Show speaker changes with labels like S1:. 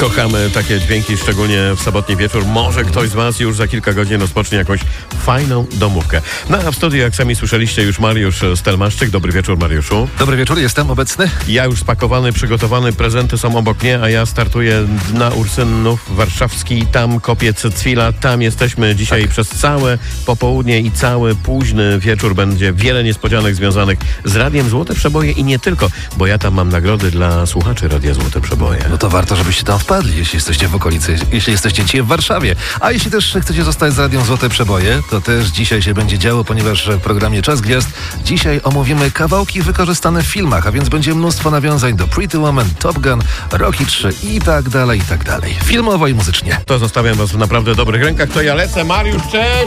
S1: Kochamy takie dźwięki, szczególnie w sobotni wieczór. Może ktoś z Was już za kilka godzin rozpocznie jakąś fajną domówkę. No a w studiu, jak sami słyszeliście, już Mariusz Stelmaszczyk. Dobry wieczór, Mariuszu.
S2: Dobry wieczór, jestem obecny.
S1: Ja już spakowany, przygotowany, prezenty są obok mnie, a ja startuję na Ursynów Warszawski, tam kopiec Cwila, tam jesteśmy dzisiaj przez całe popołudnie i cały późny wieczór. Będzie wiele niespodzianek związanych z Radiem Złote Przeboje i nie tylko, bo ja tam mam nagrody dla słuchaczy Radia Złote Przeboje.
S2: No to warto, żebyście tam wpadli, jeśli jesteście w okolicy, jeśli jesteście dzisiaj w Warszawie. A jeśli też chcecie zostać z Radiem Złote Przeboje, to też dzisiaj się będzie działo, ponieważ w programie Czas Gwiazd dzisiaj omówimy kawałki wykorzystane w filmach, a więc będzie mnóstwo nawiązań do Pretty Woman, Top Gun, Rocky 3 i tak dalej, i tak dalej. Filmowo i muzycznie.
S1: To zostawiam Was w naprawdę dobrych rękach. To ja lecę. Mariusz, cześć!